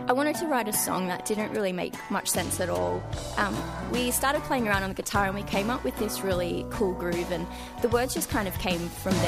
I wanted to write a song that didn't really make much sense at all. We started playing around on the guitar and we came up with this really cool groove, and the words just kind of came from